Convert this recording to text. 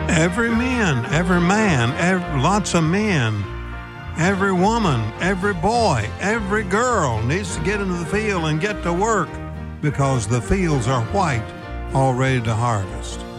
Every man, lots of men, every woman, every boy, every girl needs to get into the field and get to work because the fields are white, all ready to harvest.